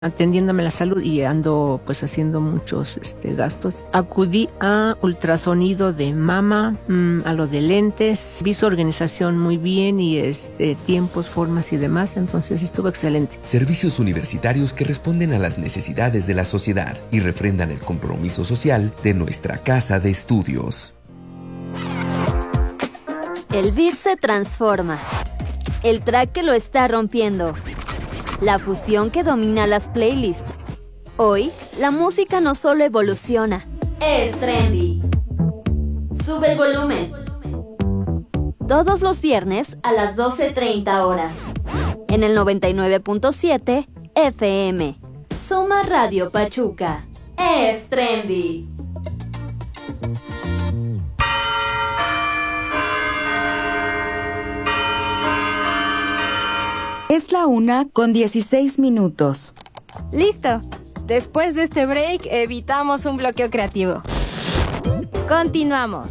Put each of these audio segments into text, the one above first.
atendiéndome la salud y ando pues haciendo muchos gastos. Acudí a ultrasonido de mama, a lo de lentes, vi su organización muy bien y tiempos, formas y demás, entonces estuvo excelente. Servicios universitarios que responden a las necesidades de la sociedad y refrendan el compromiso social de nuestra casa de estudios. El beat se transforma. El track que lo está rompiendo. La fusión que domina las playlists. Hoy, la música no solo evoluciona, es trendy. Sube el volumen. Todos los viernes a las 12:30 horas. En el 99.7 FM. Soma Radio Pachuca. Es trendy. Es la 1:16. Listo. Después de este break, evitamos un bloqueo creativo. Continuamos.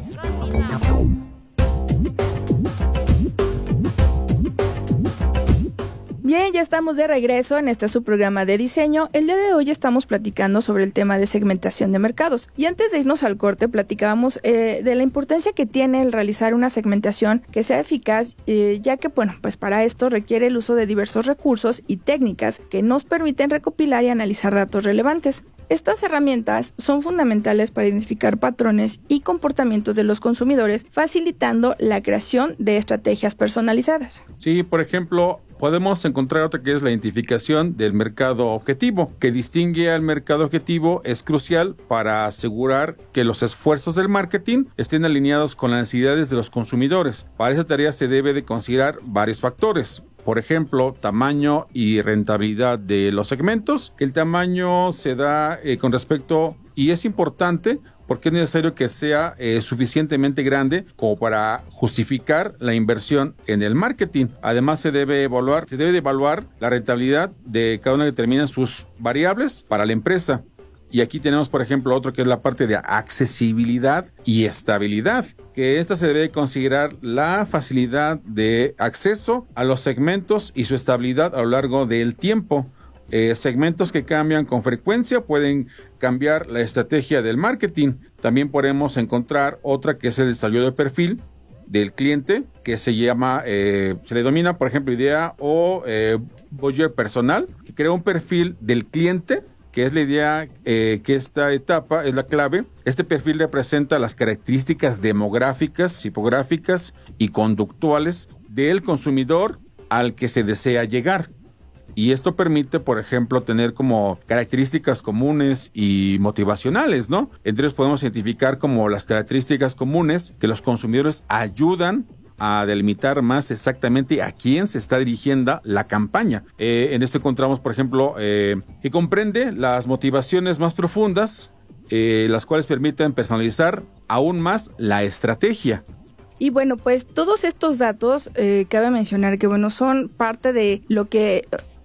Bien, ya estamos de regreso en su programa de diseño. El día de hoy estamos platicando sobre el tema de segmentación de mercados. Y antes de irnos al corte, platicábamos de la importancia que tiene el realizar una segmentación que sea eficaz, ya que, pues para esto requiere el uso de diversos recursos y técnicas que nos permiten recopilar y analizar datos relevantes. Estas herramientas son fundamentales para identificar patrones y comportamientos de los consumidores, facilitando la creación de estrategias personalizadas. Sí, por ejemplo, podemos encontrar otra que es la identificación del mercado objetivo, que distingue al mercado objetivo es crucial para asegurar que los esfuerzos del marketing estén alineados con las necesidades de los consumidores. Para esa tarea se debe de considerar varios factores. Por ejemplo, tamaño y rentabilidad de los segmentos. El tamaño se da con respecto, y es importante porque es necesario que sea suficientemente grande como para justificar la inversión en el marketing. Además, se debe de evaluar la rentabilidad de cada una que determina sus variables para la empresa. Y aquí tenemos, por ejemplo, otro que es la parte de accesibilidad y estabilidad, que esta se debe considerar la facilidad de acceso a los segmentos y su estabilidad a lo largo del tiempo. Segmentos que cambian con frecuencia pueden cambiar la estrategia del marketing. También podemos encontrar otra que es el desarrollo de perfil del cliente, que se llama, se le denomina, por ejemplo, idea o buyer personal, que crea un perfil del cliente, que es la idea que esta etapa es la clave. Este perfil representa las características demográficas, tipográficas y conductuales del consumidor al que se desea llegar. Y esto permite, por ejemplo, tener como características comunes y motivacionales, ¿no? Entre ellos podemos identificar como las características comunes que los consumidores ayudan a delimitar más exactamente a quién se está dirigiendo la campaña. En esto encontramos, por ejemplo, que comprende las motivaciones más profundas, las cuales permiten personalizar aún más la estrategia. Y bueno, pues todos estos datos, cabe mencionar que son parte de lo que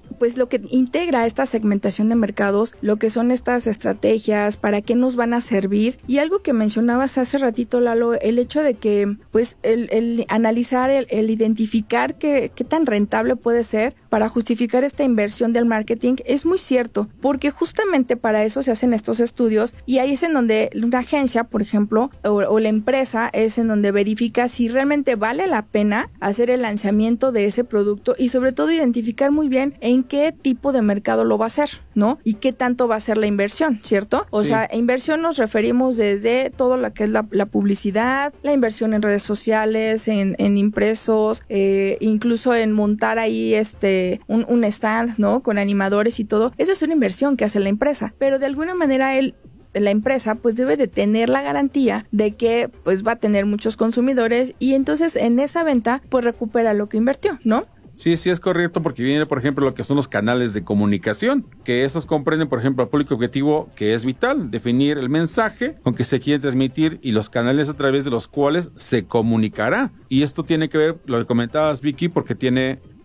integra esta segmentación de mercados, lo que son estas estrategias, para qué nos van a servir. Y algo que mencionabas hace ratito, Lalo, el hecho de que el analizar, el identificar qué tan rentable puede ser para justificar esta inversión del marketing es muy cierto, porque justamente para eso se hacen estos estudios, y ahí es en donde una agencia, por ejemplo, o la empresa es en donde verifica si realmente vale la pena hacer el lanzamiento de ese producto, y sobre todo identificar muy bien en qué tipo de mercado lo va a hacer, ¿no? Y qué tanto va a ser la inversión, ¿cierto? O sea, inversión nos referimos desde todo lo que es la publicidad, la inversión en redes sociales, en impresos, incluso en montar ahí un stand, ¿no? Con animadores y todo. Esa es una inversión que hace la empresa, pero de alguna manera la empresa debe de tener la garantía de que va a tener muchos consumidores, y entonces en esa venta recupera lo que invirtió, ¿no? Sí, es correcto, porque viene, por ejemplo, lo que son los canales de comunicación, que esos comprenden, por ejemplo, al público objetivo, que es vital, definir el mensaje con que se quiere transmitir y los canales a través de los cuales se comunicará. Y esto tiene que ver, lo que comentabas, Vicky, porque tiene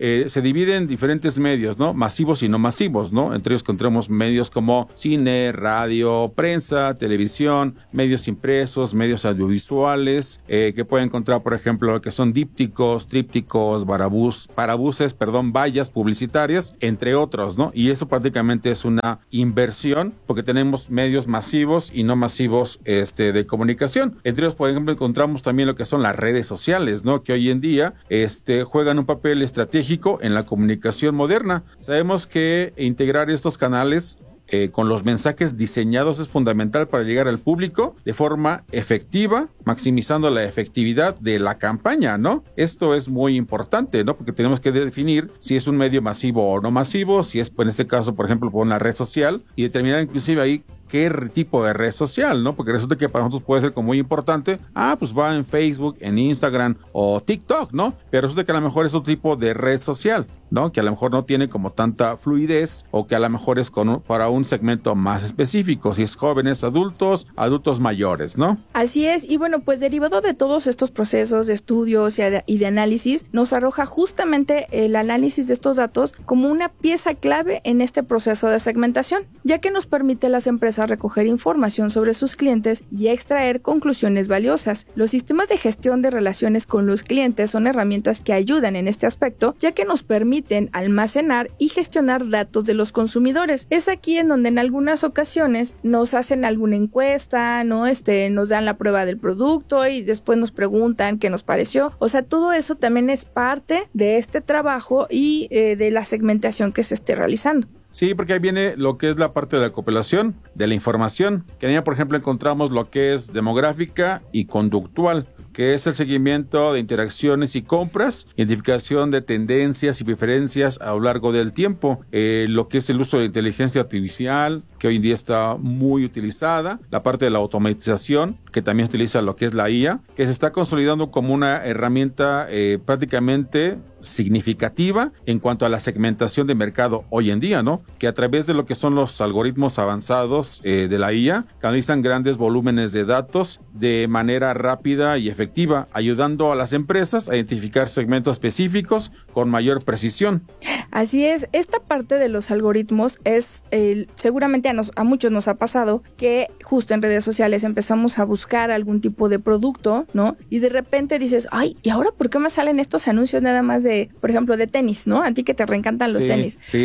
se divide en diferentes medios, ¿no? Masivos y no masivos, ¿no? Entre ellos encontramos medios como cine, radio, prensa, televisión, medios impresos, medios audiovisuales, que pueden encontrar, por ejemplo, lo que son dípticos, trípticos, parabuses, vallas publicitarias, entre otros, ¿no? Y eso prácticamente es una inversión, porque tenemos medios masivos y no masivos de comunicación. Entre ellos, por ejemplo, encontramos también lo que son las redes sociales, ¿no? Que hoy en día juegan un papel estratégico en la comunicación moderna. Sabemos que integrar estos canales con los mensajes diseñados es fundamental para llegar al público de forma efectiva, maximizando la efectividad de la campaña, ¿no? Esto es muy importante, ¿no? Porque tenemos que definir si es un medio masivo o no masivo, si es, en este caso, por ejemplo, por una red social, y determinar inclusive ahí qué tipo de red social, ¿no? Porque resulta que para nosotros puede ser como muy importante, pues va en Facebook, en Instagram o TikTok, ¿no? Pero resulta que a lo mejor es otro tipo de red social, ¿no? Que a lo mejor no tiene como tanta fluidez, o que a lo mejor es para un segmento más específico, si es jóvenes, adultos mayores, ¿no? Así es, y bueno, pues derivado de todos estos procesos de estudios y de análisis, nos arroja justamente el análisis de estos datos como una pieza clave en este proceso de segmentación, ya que nos permite a las empresas recoger información sobre sus clientes y extraer conclusiones valiosas. Los sistemas de gestión de relaciones con los clientes son herramientas que ayudan en este aspecto, ya que nos permiten almacenar y gestionar datos de los consumidores. Es aquí en donde en algunas ocasiones nos hacen alguna encuesta, ¿no? Nos dan la prueba del producto y después nos preguntan qué nos pareció. O sea, todo eso también es parte de este trabajo y de la segmentación que se esté realizando. Sí, porque ahí viene lo que es la parte de la recopilación de la información, que en ella, por ejemplo, encontramos lo que es demográfica y conductual, que es el seguimiento de interacciones y compras, identificación de tendencias y preferencias a lo largo del tiempo, lo que es el uso de inteligencia artificial, que hoy en día está muy utilizada, la parte de la automatización, que también utiliza lo que es la IA, que se está consolidando como una herramienta prácticamente significativa en cuanto a la segmentación de mercado hoy en día, ¿no? Que a través de lo que son los algoritmos avanzados de la IA, canalizan grandes volúmenes de datos de manera rápida y efectiva, ayudando a las empresas a identificar segmentos específicos con mayor precisión. Así es, esta parte de los algoritmos es, seguramente a muchos nos ha pasado que justo en redes sociales empezamos a buscar algún tipo de producto, ¿no? Y de repente dices, ay, ¿y ahora por qué me salen estos anuncios nada más por ejemplo, de tenis, ¿no? A ti que te reencantan los tenis. Sí.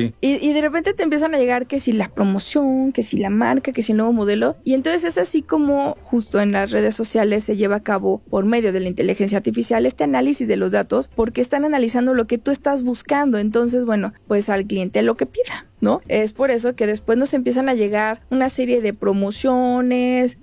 Y de repente te empiezan a llegar que si la promoción, que si la marca, que si el nuevo modelo. Y entonces es así como justo en las redes sociales se lleva a cabo por medio de la inteligencia artificial este análisis de los datos, porque están analizando lo que tú estás buscando. Entonces, bueno, pues al cliente lo que pida, ¿no? Es por eso que después nos empiezan a llegar una serie de promociones,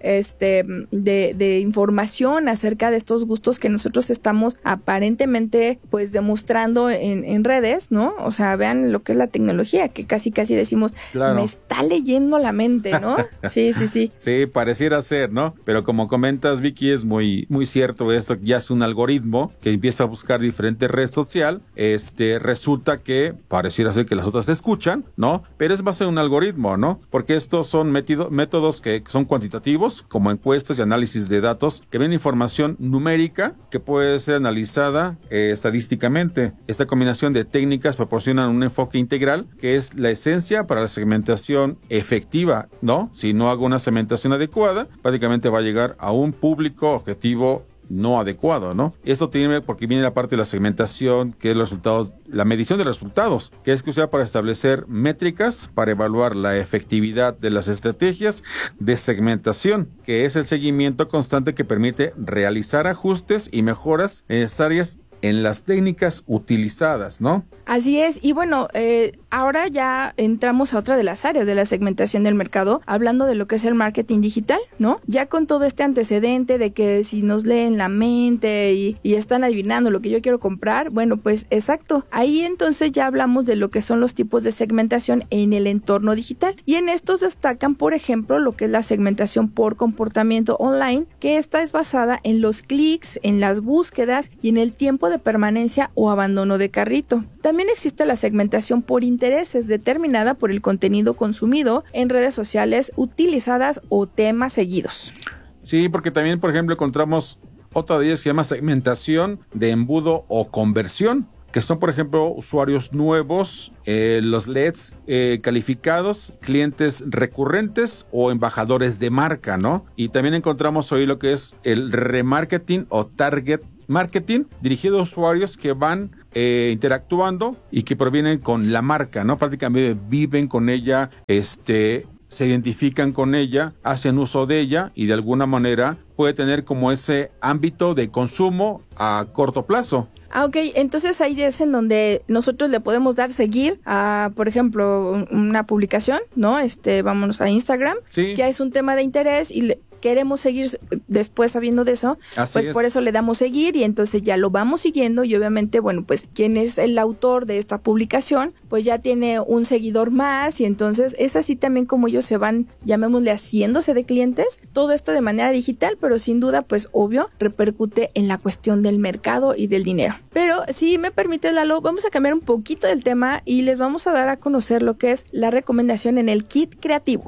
de información acerca de estos gustos que nosotros estamos aparentemente pues demostrando en redes, ¿no? O sea, vean lo que es la tecnología, que casi decimos, claro, me está leyendo la mente, ¿no? Sí. Sí, pareciera ser, ¿no? Pero como comentas, Vicky, es muy, muy cierto esto, ya es un algoritmo que empieza a buscar diferentes redes social, resulta que pareciera ser que las otras te escuchan, ¿no? Pero es base en un algoritmo, ¿no? Porque estos son métodos que son cuantitativos, como encuestas y análisis de datos, que ven información numérica que puede ser analizada estadísticamente. Esta combinación de técnicas proporcionan un enfoque integral, que es la esencia para la segmentación efectiva, ¿no? Si no hago una segmentación adecuada, prácticamente va a llegar a un público objetivo no adecuado, ¿no? Esto tiene porque viene la parte de la segmentación, que es los resultados, la medición de resultados, que es que usada para establecer métricas para evaluar la efectividad de las estrategias de segmentación, que es el seguimiento constante que permite realizar ajustes y mejoras necesarias en las técnicas utilizadas, ¿no? Así es, y bueno, ahora ya entramos a otra de las áreas de la segmentación del mercado, hablando de lo que es el marketing digital, ¿no? Ya con todo este antecedente de que si nos leen la mente y están adivinando lo que yo quiero comprar, bueno, pues exacto, ahí entonces ya hablamos de lo que son los tipos de segmentación en el entorno digital, y en estos destacan, por ejemplo, lo que es la segmentación por comportamiento online, que esta es basada en los clics, en las búsquedas y en el tiempo de permanencia o abandono de carrito. También existe la segmentación por intereses, determinada por el contenido consumido en redes sociales utilizadas o temas seguidos. Sí, porque también, por ejemplo, encontramos otra de ellas que se llama segmentación de embudo o conversión, que son, por ejemplo, usuarios nuevos, los LEDs calificados, clientes recurrentes o embajadores de marca, ¿no? Y también encontramos hoy lo que es el remarketing o target marketing, dirigido a usuarios que van interactuando y que provienen con la marca, ¿no? Prácticamente viven con ella, se identifican con ella, hacen uso de ella y de alguna manera puede tener como ese ámbito de consumo a corto plazo. Ok, entonces ahí es en donde nosotros le podemos dar seguir a, por ejemplo, una publicación, ¿no? Vámonos a Instagram, sí, ya es un tema de interés y queremos seguir después sabiendo de eso, así pues es. por eso le damos seguir y entonces ya lo vamos siguiendo y obviamente, bueno, pues quien es el autor de esta publicación, pues ya tiene un seguidor más y entonces es así también como ellos se van, llamémosle, haciéndose de clientes, todo esto de manera digital, pero sin duda, pues obvio, repercute en la cuestión del mercado y del dinero. Pero si me permite, Lalo, vamos a cambiar un poquito del tema y les vamos a dar a conocer lo que es la recomendación en el kit creativo.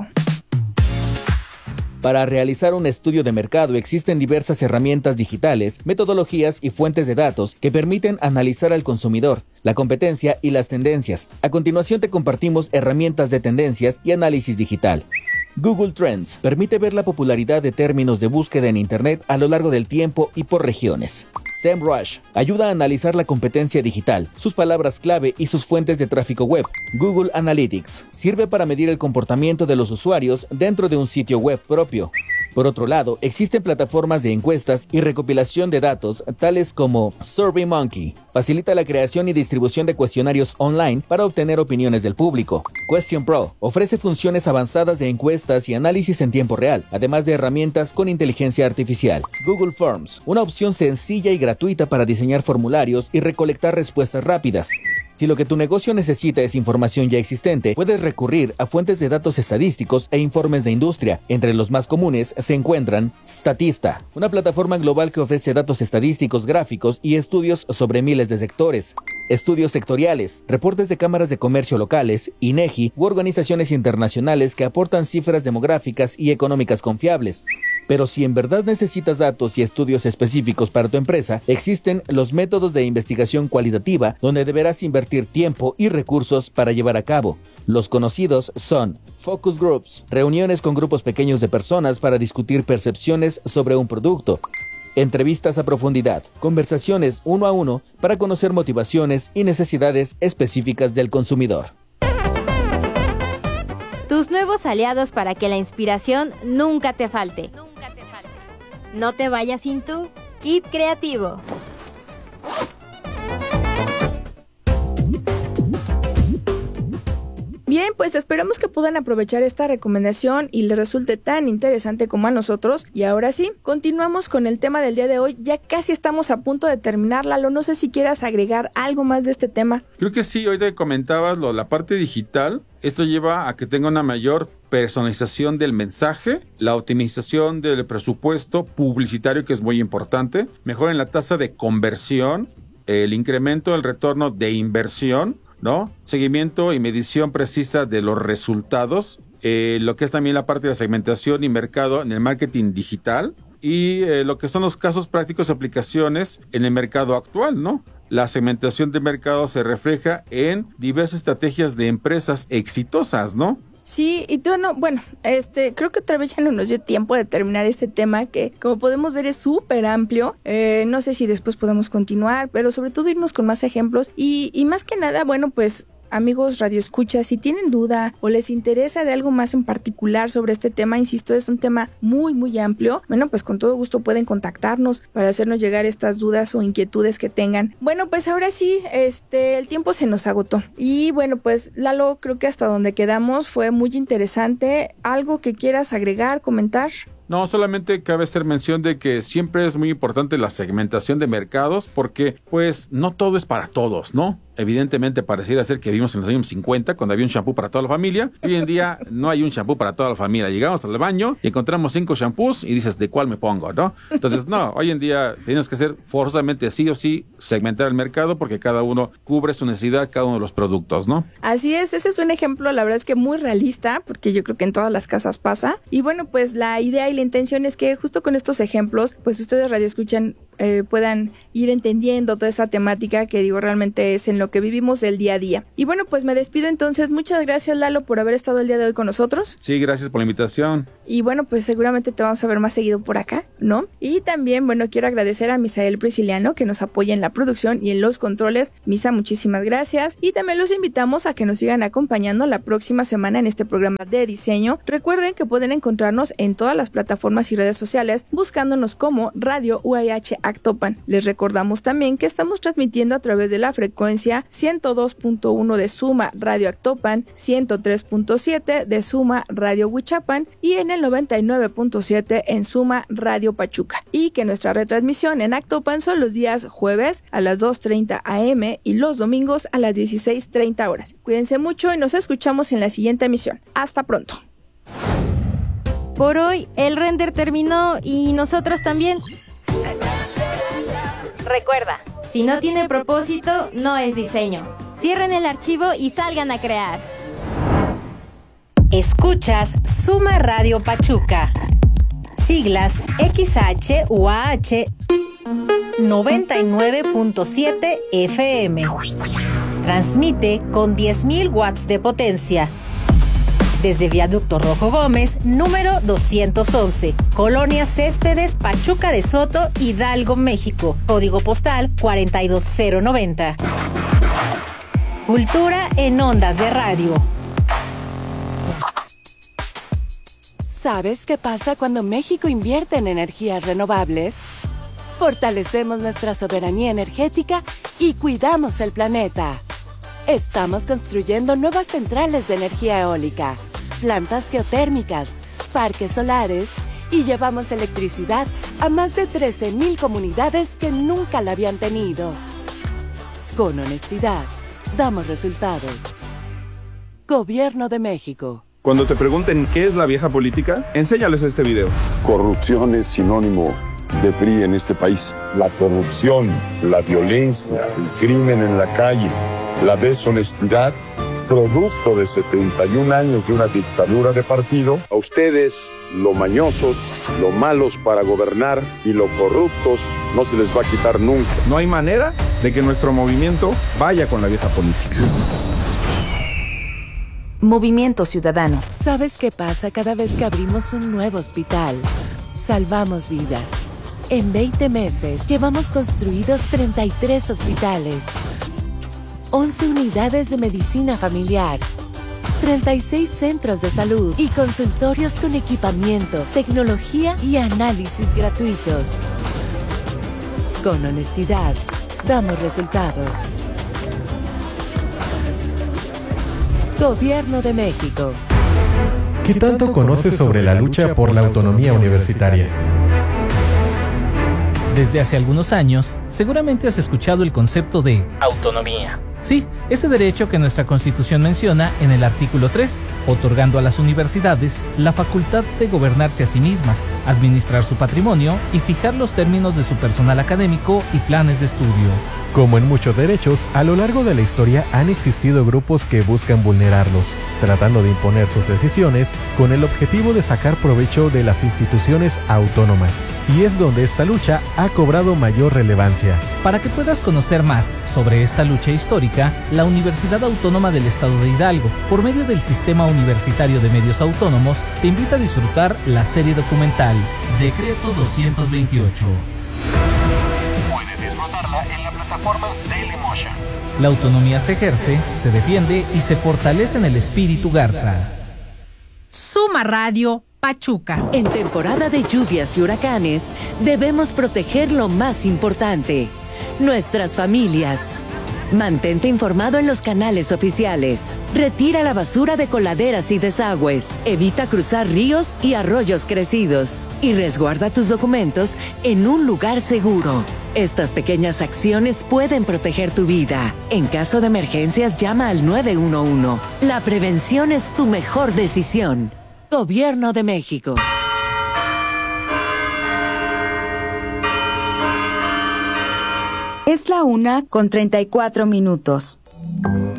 Para realizar un estudio de mercado existen diversas herramientas digitales, metodologías y fuentes de datos que permiten analizar al consumidor, la competencia y las tendencias. A continuación te compartimos herramientas de tendencias y análisis digital. Google Trends permite ver la popularidad de términos de búsqueda en Internet a lo largo del tiempo y por regiones. SEMrush ayuda a analizar la competencia digital, sus palabras clave y sus fuentes de tráfico web. Google Analytics sirve para medir el comportamiento de los usuarios dentro de un sitio web propio. Por otro lado, existen plataformas de encuestas y recopilación de datos, tales como SurveyMonkey. Facilita la creación y distribución de cuestionarios online para obtener opiniones del público. Question Pro ofrece funciones avanzadas de encuestas y análisis en tiempo real, además de herramientas con inteligencia artificial. Google Forms, una opción sencilla y gratuita para diseñar formularios y recolectar respuestas rápidas. Si lo que tu negocio necesita es información ya existente, puedes recurrir a fuentes de datos estadísticos e informes de industria. Entre los más comunes se encuentran Statista, una plataforma global que ofrece datos estadísticos, gráficos y estudios sobre miles de sectores. Estudios sectoriales, reportes de cámaras de comercio locales, INEGI u organizaciones internacionales que aportan cifras demográficas y económicas confiables. Pero si en verdad necesitas datos y estudios específicos para tu empresa, existen los métodos de investigación cualitativa donde deberás invertir tiempo y recursos para llevar a cabo. Los conocidos son focus groups, reuniones con grupos pequeños de personas para discutir percepciones sobre un producto. Entrevistas a profundidad, conversaciones uno a uno para conocer motivaciones y necesidades específicas del consumidor. Tus nuevos aliados para que la inspiración nunca te falte. No te vayas sin tu kit creativo. Bien, pues esperamos que puedan aprovechar esta recomendación y les resulte tan interesante como a nosotros. Y ahora sí, continuamos con el tema del día de hoy. Ya casi estamos a punto de terminar, Lalo. No sé si quieras agregar algo más de este tema. Creo que sí, ahorita comentabas la parte digital. Esto lleva a que tenga una mayor personalización del mensaje, la optimización del presupuesto publicitario, que es muy importante, mejora en la tasa de conversión, el incremento del retorno de inversión, ¿no? Seguimiento y medición precisa de los resultados, lo que es también la parte de segmentación y mercado en el marketing digital y lo que son los casos prácticos de aplicaciones en el mercado actual, ¿no? La segmentación de mercado se refleja en diversas estrategias de empresas exitosas, ¿no? Sí, y bueno, creo que otra vez ya no nos dio tiempo de terminar este tema que, como podemos ver, es súper amplio. No sé si después podemos continuar, pero sobre todo irnos con más ejemplos y más que nada, bueno, pues amigos radioescuchas, si tienen duda o les interesa de algo más en particular sobre este tema, insisto, es un tema muy, muy amplio. Bueno, pues con todo gusto pueden contactarnos para hacernos llegar estas dudas o inquietudes que tengan. Bueno, pues ahora sí, el tiempo se nos agotó. Y bueno, pues Lalo, creo que hasta donde quedamos fue muy interesante. ¿Algo que quieras agregar, comentar? No, solamente cabe hacer mención de que siempre es muy importante la segmentación de mercados porque pues no todo es para todos, ¿no? Evidentemente pareciera ser que vivimos en los años 50 cuando había un shampoo para toda la familia. Hoy en día no hay un shampoo para toda la familia. Llegamos al baño y encontramos 5 shampoos y dices, ¿de cuál me pongo, no? Entonces, no, hoy en día tenemos que hacer forzosamente sí o sí segmentar el mercado porque cada uno cubre su necesidad, cada uno de los productos, ¿no? Así es, ese es un ejemplo, la verdad es que muy realista porque yo creo que en todas las casas pasa. Y bueno, pues la idea y la intención es que justo con estos ejemplos, pues ustedes radioescuchan puedan ir entendiendo toda esta temática que digo realmente es en lo que vivimos el día a día. Y bueno, pues me despido entonces. Muchas gracias, Lalo, por haber estado el día de hoy con nosotros. Sí, gracias por la invitación. Y bueno, pues seguramente te vamos a ver más seguido por acá, ¿no? Y también, bueno, quiero agradecer a Misael Prisciliano que nos apoya en la producción y en los controles. Misa, muchísimas gracias. Y también los invitamos a que nos sigan acompañando la próxima semana en este programa de diseño. Recuerden que pueden encontrarnos en todas las plataformas y redes sociales buscándonos como Radio UAH Actopan. Les recordamos también que estamos transmitiendo a través de la frecuencia 102.1 de Suma Radio Actopan, 103.7 de Suma Radio Huichapan y en el 99.7 en Suma Radio Pachuca. Y que nuestra retransmisión en Actopan son los días jueves a las 2:30 am y los domingos a las 16:30 horas. Cuídense mucho y nos escuchamos en la siguiente emisión. Hasta pronto. Por hoy el render terminó y nosotros también. Recuerda, si no tiene propósito, no es diseño. Cierren el archivo y salgan a crear. Escuchas Suma Radio Pachuca. Siglas XH-UAH 99.7 FM. Transmite con 10.000 watts de potencia. Desde Viaducto Rojo Gómez, número 211, Colonia Céspedes, Pachuca de Soto, Hidalgo, México. Código postal 42090. Cultura en ondas de radio. ¿Sabes qué pasa cuando México invierte en energías renovables? Fortalecemos nuestra soberanía energética y cuidamos el planeta. Estamos construyendo nuevas centrales de energía eólica, plantas geotérmicas, parques solares y llevamos electricidad a más de 13,000 comunidades que nunca la habían tenido. Con honestidad, damos resultados. Gobierno de México. Cuando te pregunten qué es la vieja política, enséñales este video. Corrupción es sinónimo de PRI en este país. La corrupción, la violencia, el crimen en la calle, la deshonestidad, producto de 71 años de una dictadura de partido. A ustedes, lo mañosos, lo malos para gobernar y lo corruptos, no se les va a quitar nunca. No hay manera de que nuestro movimiento vaya con la vieja política. Movimiento Ciudadano. ¿Sabes qué pasa cada vez que abrimos un nuevo hospital? Salvamos vidas. En 20 meses llevamos construidos 33 hospitales, 11 unidades de medicina familiar, 36 centros de salud y consultorios con equipamiento, tecnología y análisis gratuitos. Con honestidad, damos resultados. Gobierno de México. ¿Qué tanto conoces sobre la lucha por la autonomía universitaria? Desde hace algunos años, seguramente has escuchado el concepto de autonomía. Sí, ese derecho que nuestra Constitución menciona en el artículo 3, otorgando a las universidades la facultad de gobernarse a sí mismas, administrar su patrimonio y fijar los términos de su personal académico y planes de estudio. Como en muchos derechos, a lo largo de la historia han existido grupos que buscan vulnerarlos, tratando de imponer sus decisiones con el objetivo de sacar provecho de las instituciones autónomas. Y es donde esta lucha ha cobrado mayor relevancia. Para que puedas conocer más sobre esta lucha histórica, la Universidad Autónoma del Estado de Hidalgo, por medio del Sistema Universitario de Medios Autónomos, te invita a disfrutar la serie documental Decreto 228. Puedes disfrutarla en la plataforma Dailymotion. La autonomía se ejerce, se defiende y se fortalece en el espíritu Garza. Suma Radio Pachuca. En temporada de lluvias y huracanes, debemos proteger lo más importante, nuestras familias. Mantente informado en los canales oficiales. Retira la basura de coladeras y desagües. Evita cruzar ríos y arroyos crecidos. Y resguarda tus documentos en un lugar seguro. Estas pequeñas acciones pueden proteger tu vida. En caso de emergencias, llama al 911. La prevención es tu mejor decisión. Gobierno de México. Es la 1:34.